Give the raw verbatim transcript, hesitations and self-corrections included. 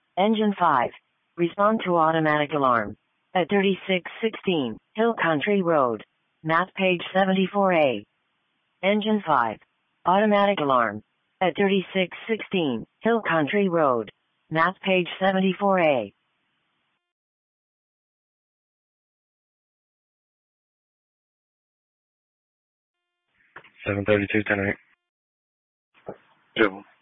Engine five. Respond to automatic alarm. At thirty-six sixteen, Hill Country Road. Map page seventy-four A. Engine five. Automatic alarm. At thirty-six sixteen, Hill Country Road. Map page seventy-four A. seven thirty-two ten eight. Two.